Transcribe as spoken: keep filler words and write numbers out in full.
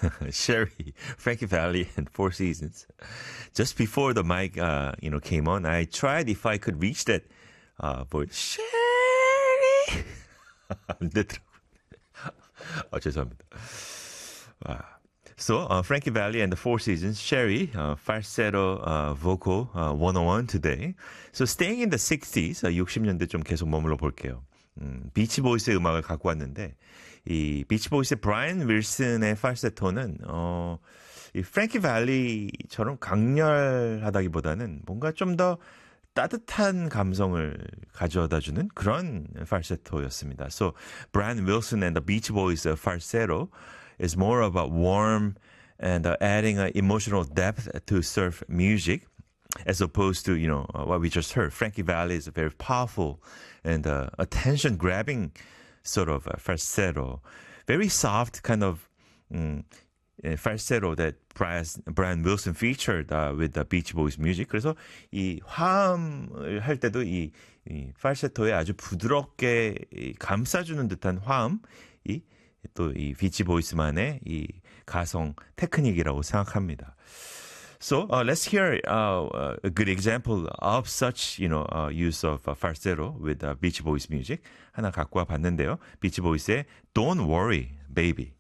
Sherry, Frankie Valli, and Four Seasons. Just before the mic, uh, you know, came on, I tried if I could reach that uh, voice. Sherry. 안 되더라고요. 어, 죄송합니다. 아. So, uh, Frankie Valli and the Four Seasons, Sherry, uh, falsetto uh, vocal uh, one oh one today. So, staying in the sixties, uh, 육십 년대 좀 계속 머물러 볼게요. 음, 비치 보이스의 음악을 갖고 왔는데, 이 비치 보이스의 브라이언 윌슨의 falsetto는 어, 이 프랭키 밸리처럼 강렬하다기보다는 뭔가 좀 더 따뜻한 감성을 가져다주는 그런 falsetto였습니다. So, Brian Wilson and the Beach Boys falsetto is more about warm and uh, adding uh, emotional depth to surf music, as opposed to, you know, uh, what we just heard. Frankie Valli is a very powerful and uh, attention-grabbing sort of uh, falsetto. Very soft kind of um, falsetto that Brian, Brian Wilson featured uh, with the Beach Boys music. 그래서 이 화음을 할 때도 이, 이 falsetto에 아주 부드럽게 이 감싸주는 듯한 화음이 또 이 비치 보이스만의 이 가성 테크닉이라고 생각합니다. So uh, let's hear uh, a good example of such, you know, uh, use of uh, falsetto with uh, Beach Boys music 하나 갖고 와 봤는데요. 비치 보이스의 Don't Worry, Baby.